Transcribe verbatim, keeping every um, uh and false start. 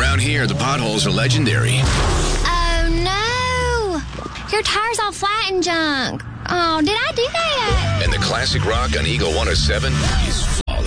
Around here, the potholes are legendary. Oh, no. Your tire's all flat and junk. Oh, did I do that? And the classic rock on Eagle one oh seven is